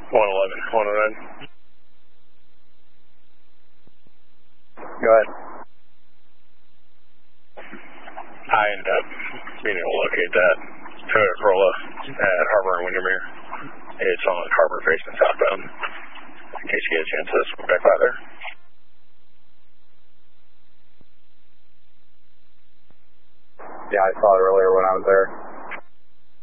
111, 109. Go ahead. I ended up being able to locate that Toyota Corolla at Harbor and Windermere. It's on Harbor facing southbound. In case you get a chance to swing back by there. Yeah, I saw it earlier when I was there.